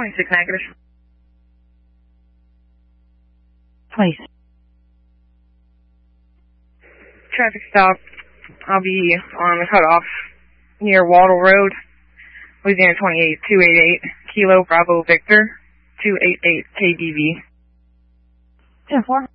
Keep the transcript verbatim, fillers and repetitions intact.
twenty-six negative. Place. Traffic stop. I'll be on the cutoff near Waddle Road, Louisiana twenty-eight two eighty-eight, Kilo Bravo Victor, two eight eight K B V. ten four.